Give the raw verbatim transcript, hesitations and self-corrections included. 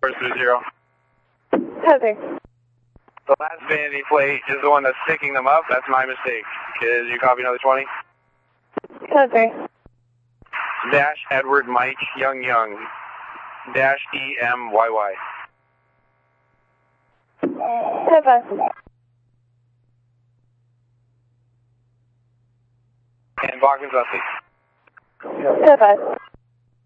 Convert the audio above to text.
First through zero. Heather. The last vanity plate is the one that's picking them up. That's my mistake. Could you copy another twenty? Heather. Dash Edward Mike Young Young. Dash E M Y Y. Heather. And Bachman's Leslie. Heather.